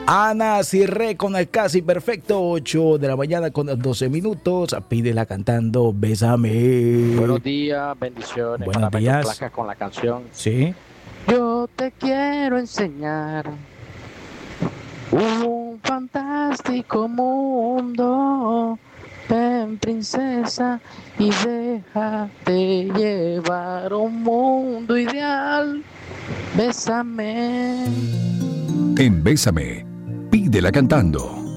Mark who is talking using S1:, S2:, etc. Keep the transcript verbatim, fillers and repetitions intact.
S1: Ana Cirré con el casi perfecto, ocho de la mañana con doce minutos. Pídela cantando Bésame.
S2: Buenos días, bendiciones.
S1: Buenos
S2: para
S1: días.
S2: Placas con la canción.
S1: Sí.
S2: Yo te quiero enseñar un fantástico mundo. Ven, princesa, y déjate llevar a un mundo ideal. Bésame.
S3: En Bésame, pídela cantando.